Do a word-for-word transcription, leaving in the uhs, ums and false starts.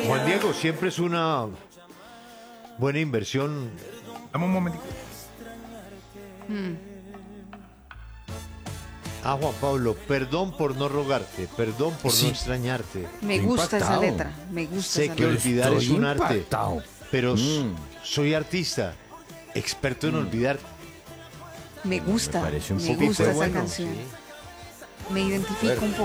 Juan Diego, siempre es una buena inversión. Dame un momentito. Ah, Juan Pablo, perdón por no rogarte, perdón por Sí. no extrañarte. Me Estoy gusta esa impactado. letra. Me gusta Sé esa que letra. olvidar es Estoy un arte, impactado. pero s- Mm. soy artista, experto en olvidar. Me gusta. parece un Me poco gusta esa bueno, canción. sí. Me identifico un poco.